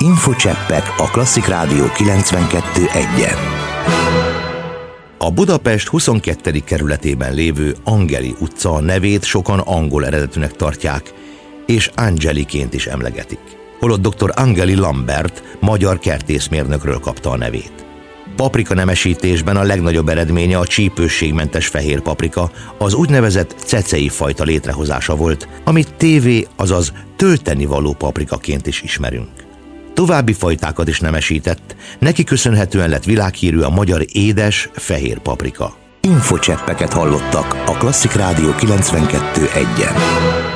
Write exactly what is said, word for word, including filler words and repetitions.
Infocseppek a Klasszik Rádió kilencvenkettő egyen. A Budapest huszonkettedik kerületében lévő Angeli utca nevét sokan angol eredetűnek tartják, és Angeliként is emlegetik. Holott dr. Angeli Lambert magyar kertészmérnökről kapta a nevét. Paprika nemesítésben a legnagyobb eredménye a csípősségmentes fehér paprika, az úgynevezett cecei fajta létrehozása volt, amit tévé, azaz töltenivaló paprikaként is ismerünk. További fajtákat is nemesített, neki köszönhetően lett világhírű a magyar édes fehér paprika. Infocseppeket hallottak a Klasszik Rádió kilencvenkettő egyen.